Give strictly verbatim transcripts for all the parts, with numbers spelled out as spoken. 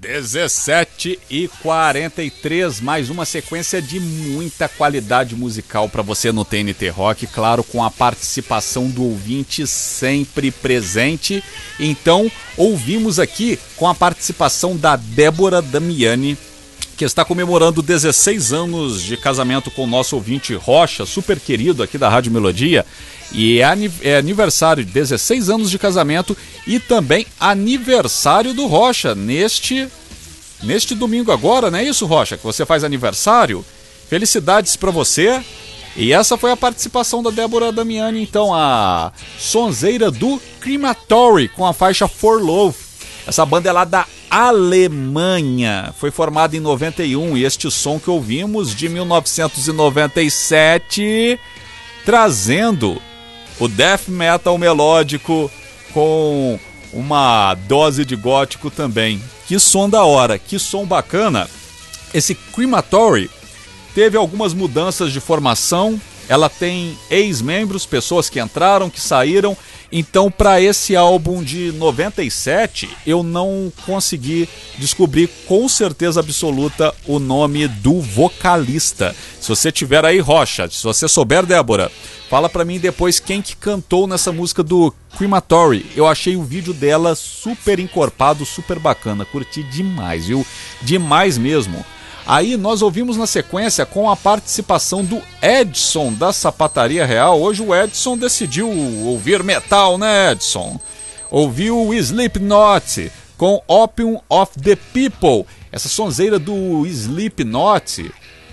dezessete e quarenta e três, mais uma sequência de muita qualidade musical para você no T N T Rock, claro, com a participação do ouvinte sempre presente. Então, ouvimos aqui com a participação da Débora Damiani, que está comemorando dezesseis anos de casamento com o nosso ouvinte Rocha, super querido aqui da Rádio Melodia. E é aniversário, dezesseis anos de casamento e também aniversário do Rocha neste, neste domingo agora, não é isso, Rocha? Que você faz aniversário. Felicidades para você. E essa foi a participação da Débora Damiani, então, a sonzeira do Crematory com a faixa For Love. Essa banda é lá da Alemanha, foi formada em noventa e um e este som que ouvimos de mil novecentos e noventa e sete, trazendo o death metal melódico com uma dose de gótico também. Que som da hora, que som bacana. Esse Crematory teve algumas mudanças de formação, ela tem ex-membros, pessoas que entraram, que saíram. Então, para esse álbum de noventa e sete, eu não consegui descobrir com certeza absoluta o nome do vocalista. Se você tiver aí, Rocha, se você souber, Débora, fala para mim depois quem que cantou nessa música do Crematory. Eu achei o vídeo dela super encorpado, super bacana, curti demais, viu? Demais mesmo. Aí nós ouvimos na sequência com a participação do Edson da Sapataria Real. Hoje o Edson decidiu ouvir metal, né, Edson? Ouviu o Slipknot com Opium of the People. Essa sonzeira do Slipknot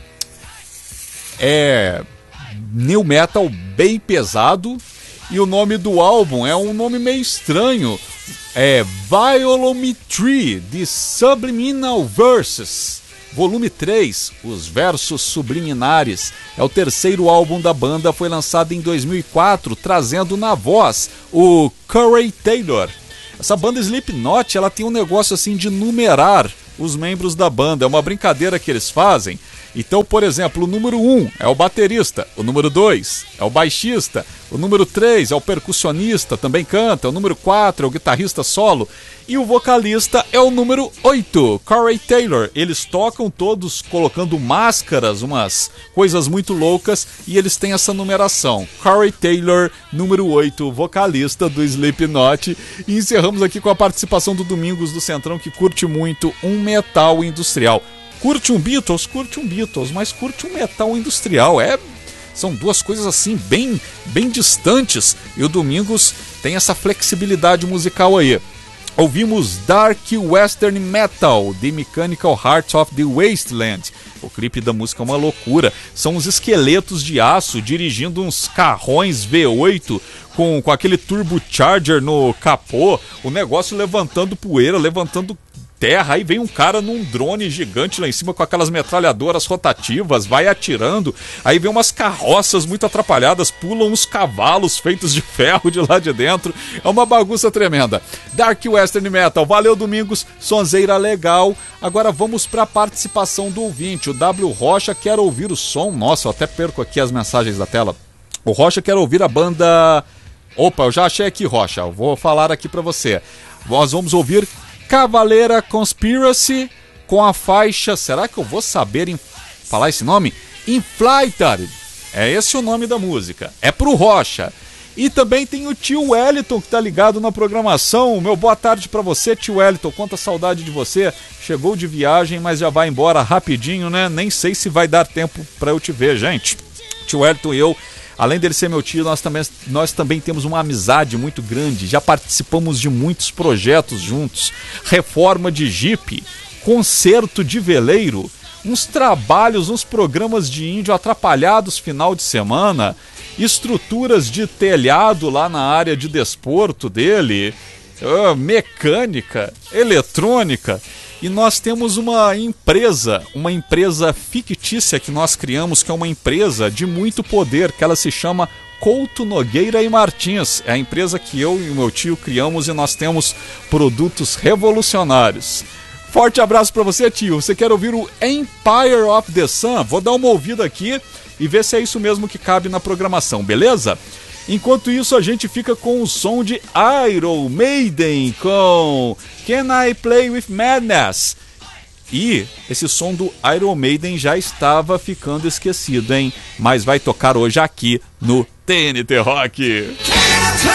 é new metal bem pesado. E o nome do álbum é um nome meio estranho. É Violometry, de Subliminal Verses. Volume três, Os Versos Subliminares, é o terceiro álbum da banda, foi lançado em dois mil e quatro, trazendo na voz o Corey Taylor. Essa banda Slipknot, ela tem um negócio assim de numerar os membros da banda, é uma brincadeira que eles fazem. Então, por exemplo, o número um é o baterista, o número dois é o baixista, o número três é o percussionista, também canta, o número quatro é o guitarrista solo e o vocalista é o número oito, Corey Taylor. Eles tocam todos colocando máscaras, umas coisas muito loucas, e eles têm essa numeração. Corey Taylor, número oito, vocalista do Slipknot. E encerramos aqui com a participação do Domingos do Centrão, que curte muito um metal industrial. Curte um Beatles? Curte um Beatles, mas curte um metal industrial. É, são duas coisas assim bem, bem distantes. E o Domingos tem essa flexibilidade musical aí. Ouvimos Dark Western Metal, The Mechanical Heart of the Wasteland. O clipe da música é uma loucura. São uns esqueletos de aço dirigindo uns carrões V oito com, com aquele turbocharger no capô. O negócio levantando poeira, levantando terra, aí vem um cara num drone gigante lá em cima com aquelas metralhadoras rotativas, vai atirando, aí vem umas carroças muito atrapalhadas, pulam uns cavalos feitos de ferro de lá de dentro, é uma bagunça tremenda. Dark Western Metal, valeu Domingos, sonzeira legal. Agora vamos para a participação do ouvinte, o W Rocha quer ouvir o som, nossa, eu até perco aqui as mensagens da tela. O Rocha quer ouvir a banda, opa, eu já achei aqui, Rocha, eu vou falar aqui para você. Nós vamos ouvir Cavaleira Conspiracy com a faixa, será que eu vou saber em falar esse nome? Inflated, é esse o nome da música, é pro Rocha. E também tem o tio Wellington que tá ligado na programação. Meu boa tarde pra você, tio Wellington, quanta saudade de você. Chegou de viagem, mas já vai embora rapidinho, né? Nem sei se vai dar tempo pra eu te ver, gente. Tio Wellington e eu, além dele ser meu tio, nós também, nós também temos uma amizade muito grande. Já participamos de muitos projetos juntos. Reforma de Jeep, concerto de veleiro, uns trabalhos, uns programas de índio atrapalhados final de semana, estruturas de telhado lá na área de desporto dele, uh, mecânica, eletrônica. E nós temos uma empresa, uma empresa fictícia que nós criamos, que é uma empresa de muito poder, que ela se chama Couto Nogueira e Martins. É a empresa que eu e o meu tio criamos e nós temos produtos revolucionários. Forte abraço para você, tio. Você quer ouvir o Empire of the Sun? Vou dar uma ouvida aqui e ver se é isso mesmo que cabe na programação, beleza? Enquanto isso, a gente fica com o som de Iron Maiden com Can I Play With Madness? E esse som do Iron Maiden já estava ficando esquecido, hein? Mas vai tocar hoje aqui no T N T Rock.